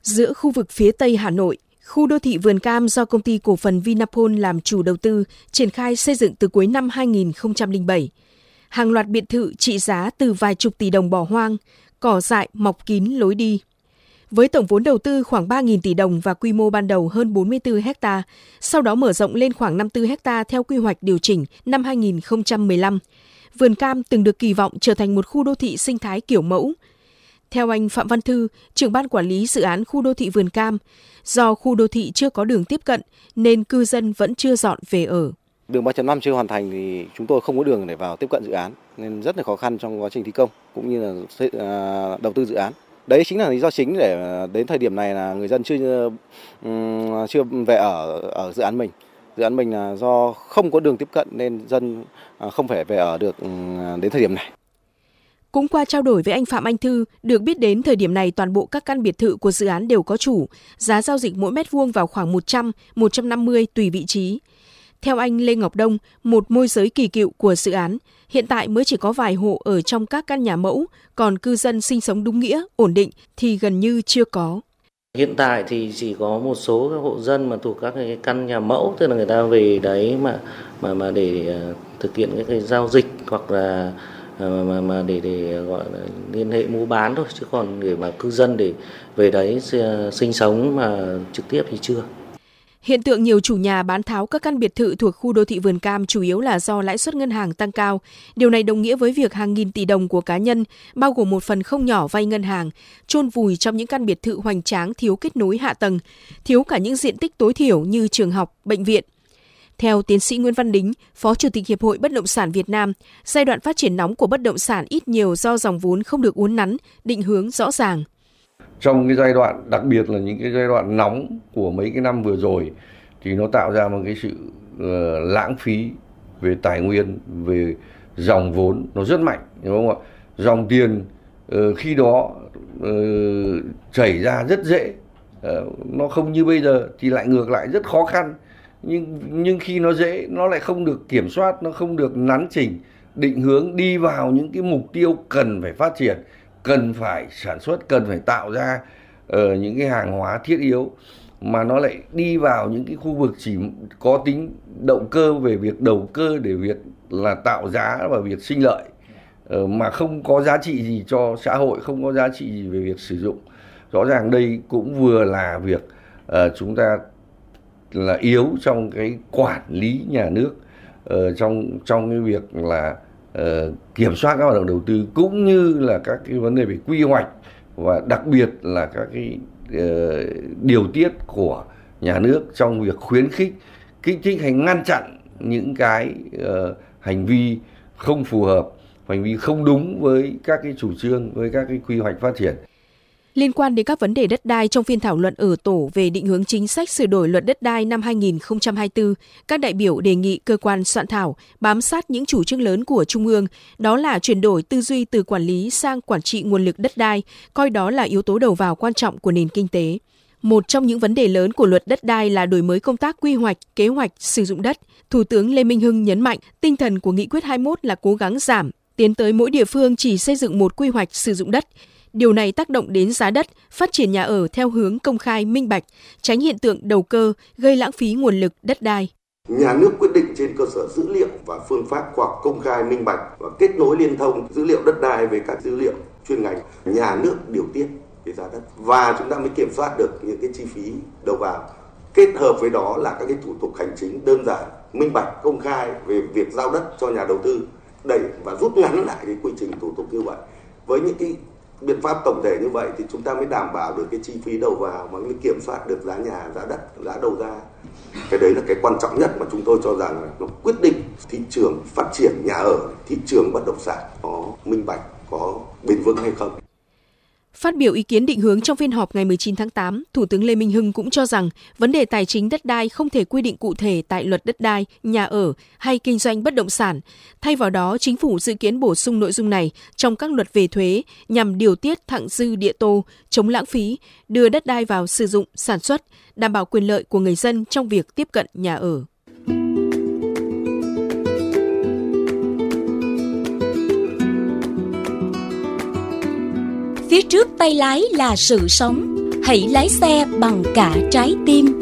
Giữa khu vực phía Tây Hà Nội, khu đô thị Vườn Cam do công ty cổ phần Vinapol làm chủ đầu tư, triển khai xây dựng từ cuối năm 2007. Hàng loạt biệt thự trị giá từ vài chục tỷ đồng bỏ hoang, cỏ dại mọc kín lối đi. Với tổng vốn đầu tư khoảng 3.000 tỷ đồng và quy mô ban đầu hơn 44 ha, sau đó mở rộng lên khoảng 54 ha theo quy hoạch điều chỉnh năm 2015. Vườn Cam từng được kỳ vọng trở thành một khu đô thị sinh thái kiểu mẫu. Theo anh Phạm Văn Thư, trưởng ban quản lý dự án khu đô thị Vườn Cam, do khu đô thị chưa có đường tiếp cận nên cư dân vẫn chưa dọn về ở. Đường 3.5 chưa hoàn thành thì chúng tôi không có đường để vào tiếp cận dự án nên rất là khó khăn trong quá trình thi công cũng như là đầu tư dự án. Đấy chính là lý do chính để đến thời điểm này là người dân chưa về ở dự án mình. Dự án mình là do không có đường tiếp cận nên dân không thể về ở được đến thời điểm này. Cũng qua trao đổi với anh Phạm Anh Thư, được biết đến thời điểm này toàn bộ các căn biệt thự của dự án đều có chủ, giá giao dịch mỗi mét vuông vào khoảng 100-150 tùy vị trí. Theo anh Lê Ngọc Đông, một môi giới kỳ cựu của dự án, hiện tại mới chỉ có vài hộ ở trong các căn nhà mẫu, còn cư dân sinh sống đúng nghĩa, ổn định thì gần như chưa có. Hiện tại thì chỉ có một số các hộ dân mà thuộc các cái căn nhà mẫu, tức là người ta về đấy mà để thực hiện các cái giao dịch hoặc là mà để gọi là liên hệ mua bán thôi, chứ còn người mà cư dân để về đấy sinh sống mà trực tiếp thì chưa. Hiện tượng nhiều chủ nhà bán tháo các căn biệt thự thuộc khu đô thị Vườn Cam chủ yếu là do lãi suất ngân hàng tăng cao. Điều này đồng nghĩa với việc hàng nghìn tỷ đồng của cá nhân, bao gồm một phần không nhỏ vay ngân hàng, chôn vùi trong những căn biệt thự hoành tráng thiếu kết nối hạ tầng, thiếu cả những diện tích tối thiểu như trường học, bệnh viện. Theo tiến sĩ Nguyễn Văn Đính, Phó Chủ tịch Hiệp hội Bất động sản Việt Nam, giai đoạn phát triển nóng của bất động sản ít nhiều do dòng vốn không được uốn nắn, định hướng rõ ràng. Trong cái giai đoạn, đặc biệt là những cái giai đoạn nóng của mấy cái năm vừa rồi, thì nó tạo ra một cái sự lãng phí về tài nguyên, về dòng vốn, nó rất mạnh, đúng không ạ? Dòng tiền khi đó chảy ra rất dễ, nó không như bây giờ thì lại ngược lại rất khó khăn. Nhưng khi nó dễ, nó lại không được kiểm soát, nó không được nắn chỉnh, định hướng đi vào những cái mục tiêu cần phải phát triển, cần phải sản xuất, cần phải tạo ra những cái hàng hóa thiết yếu, mà nó lại đi vào những cái khu vực chỉ có tính động cơ về việc đầu cơ để việc là tạo giá và việc sinh lợi, mà không có giá trị gì cho xã hội, không có giá trị gì về việc sử dụng. Rõ ràng đây cũng vừa là việc chúng ta là yếu trong cái quản lý nhà nước, trong cái việc là kiểm soát các hoạt động đầu tư, cũng như là các cái vấn đề về quy hoạch, và đặc biệt là các cái điều tiết của nhà nước trong việc khuyến khích, kích thích hay ngăn chặn những cái hành vi không phù hợp, hành vi không đúng với các cái chủ trương, với các cái quy hoạch phát triển. Liên quan đến các vấn đề đất đai trong phiên thảo luận ở tổ về định hướng chính sách sửa đổi luật đất đai năm 2024, các đại biểu đề nghị cơ quan soạn thảo bám sát những chủ trương lớn của Trung ương, đó là chuyển đổi tư duy từ quản lý sang quản trị nguồn lực đất đai, coi đó là yếu tố đầu vào quan trọng của nền kinh tế. Một trong những vấn đề lớn của luật đất đai là đổi mới công tác quy hoạch, kế hoạch sử dụng đất. Thủ tướng Lê Minh Hưng nhấn mạnh tinh thần của Nghị quyết 21 là cố gắng giảm, tiến tới mỗi địa phương chỉ xây dựng một quy hoạch sử dụng đất. Điều này tác động đến giá đất, phát triển nhà ở theo hướng công khai, minh bạch, tránh hiện tượng đầu cơ, gây lãng phí nguồn lực đất đai. Nhà nước quyết định trên cơ sở dữ liệu và phương pháp khoa học công khai, minh bạch và kết nối liên thông dữ liệu đất đai với các dữ liệu chuyên ngành. Nhà nước điều tiết về giá đất và chúng ta mới kiểm soát được những cái chi phí đầu vào. Kết hợp với đó là các cái thủ tục hành chính đơn giản, minh bạch, công khai về việc giao đất cho nhà đầu tư, đẩy và rút ngắn lại cái quy trình thủ tục như vậy. Với những cái biện pháp tổng thể như vậy thì chúng ta mới đảm bảo được cái chi phí đầu vào, mà mới kiểm soát được giá nhà, giá đất, giá đầu ra. Cái đấy là cái quan trọng nhất mà chúng tôi cho rằng là nó quyết định thị trường phát triển nhà ở, thị trường bất động sản có minh bạch, có bền vững hay không. Phát biểu ý kiến định hướng trong phiên họp ngày 19 tháng 8, Thủ tướng Lê Minh Hưng cũng cho rằng vấn đề tài chính đất đai không thể quy định cụ thể tại luật đất đai, nhà ở hay kinh doanh bất động sản. Thay vào đó, Chính phủ dự kiến bổ sung nội dung này trong các luật về thuế nhằm điều tiết thặng dư địa tô, chống lãng phí, đưa đất đai vào sử dụng, sản xuất, đảm bảo quyền lợi của người dân trong việc tiếp cận nhà ở. Phía trước tay lái là sự sống. Hãy lái xe bằng cả trái tim.